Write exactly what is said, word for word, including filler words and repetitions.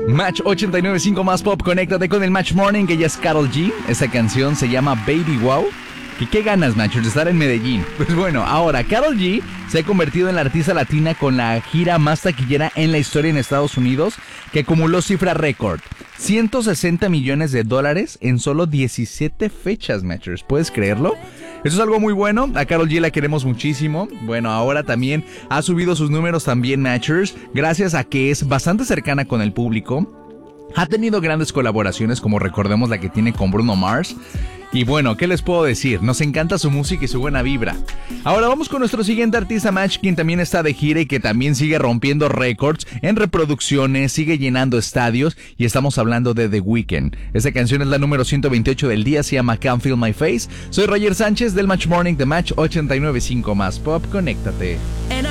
Match ochenta y nueve punto cinco más pop, conéctate con el Match Morning, que ella es Karol G. Esta canción se llama Baby Wow. ¿Y qué ganas, Matchers, de estar en Medellín? Pues bueno, ahora Karol G se ha convertido en la artista latina con la gira más taquillera en la historia en Estados Unidos, que acumuló cifra récord: ciento sesenta millones de dólares en solo diecisiete fechas, Matchers. ¿Puedes creerlo? Eso es algo muy bueno. A Karol G la queremos muchísimo. Bueno, ahora también ha subido sus números también, Matchers, gracias a que es bastante cercana con el público. Ha tenido grandes colaboraciones, como recordemos la que tiene con Bruno Mars. Y bueno, ¿qué les puedo decir? Nos encanta su música y su buena vibra. Ahora vamos con nuestro siguiente artista, Match, quien también está de gira y que también sigue rompiendo récords en reproducciones, sigue llenando estadios, y estamos hablando de The Weeknd. Esta canción es la número ciento veintiocho del día, se llama Can't Feel My Face. Soy Roger Sánchez del Match Morning de Match ochenta y nueve punto cinco más pop. Conéctate.